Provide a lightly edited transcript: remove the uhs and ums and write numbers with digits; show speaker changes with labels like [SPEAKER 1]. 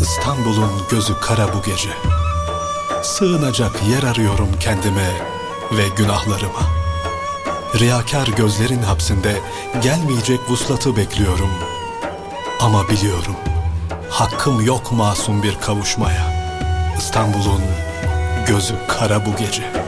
[SPEAKER 1] İstanbul'un gözü kara bu gece. Sığınacak yer arıyorum kendime ve günahlarıma. Riyakar gözlerin hapsinde gelmeyecek vuslatı bekliyorum. Ama biliyorum, hakkım yok masum bir kavuşmaya. İstanbul'un gözü kara bu gece.